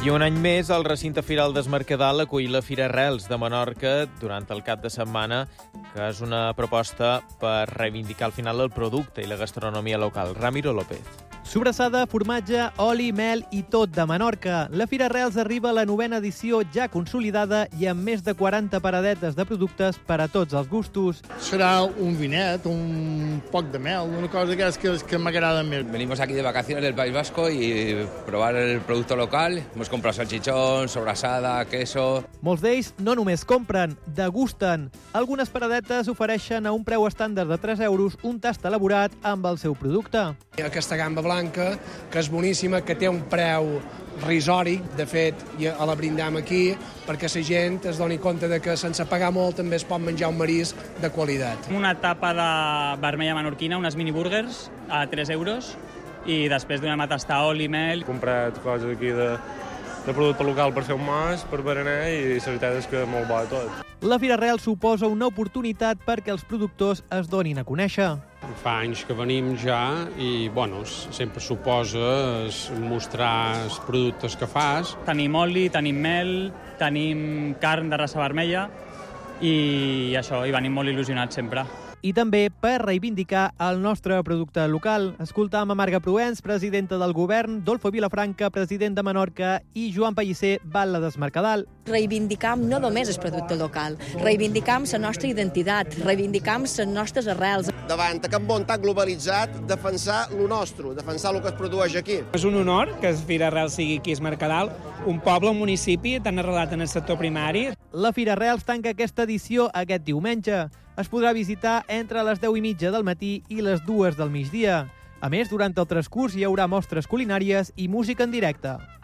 I un any més, el recinte firal d'Es Mercadal acull la Fira Arrels de Menorca durant el cap de setmana, que és una proposta per reivindicar al final el producte i la gastronomia local. Ramiro López. Sobrassada, formatge, oli, mel i tot de Menorca. La Fira Arrels arriba a la 9ª edició ja consolidada i amb més de 40 paradetes de productes per a tots els gustos. Serà un vinet, un poc de mel, una cosa d'aquestes que m'agrada més. Venimos aquí de vacaciones del País Vasco y probar el producto local. Hemos comprado salchichón, sobrasada, queso. Molts d'ells no només compren, degusten. Algunes paradetes ofereixen a un preu estàndard de 3 euros un tast elaborat amb el seu producte. Aquesta gamba blanca, que és boníssima, que té un preu risori. De fet, ja la brindam aquí perquè la gent es doni compte de que sense pagar molt també es pot menjar un marisc de qualitat. Una tapa de vermella menorquina, unes mini burgers a 3 euros i després donem a tastar oli, mel. He comprat coses aquí de producte local per fer un mas, per berenar, i la veritat és que molt bo tot. La Fira Arrels suposa una oportunitat perquè els productors es donin a conèixer. Fa anys que venim ja i, sempre suposa mostrar els productes que fas. Tenim oli, tenim mel, tenim carn de raça vermella i això, i venim molt il·lusionats sempre. I també per reivindicar el nostre producte local. Escoltam a Marga Proens, presidenta del govern, Dolfo Vilafranca, president de Menorca, i Joan Pellicer, batlle d'Es Mercadal. Reivindicam no només el producte local, reivindicam la nostra identitat, reivindicam les nostres arrels. Davant aquest món tan globalitzat, defensar lo nostre, defensar el que es produeix aquí. És un honor que el Fira Arrels sigui aquí a Es Mercadal, un poble, un municipi tan arrelat en el sector primari. La Fira Arrels tanca aquesta edició aquest diumenge. Es podrà visitar entre les 10:30 del matí i les 2 del migdia. A més, durant el transcurs hi haurà mostres culinàries i música en directe.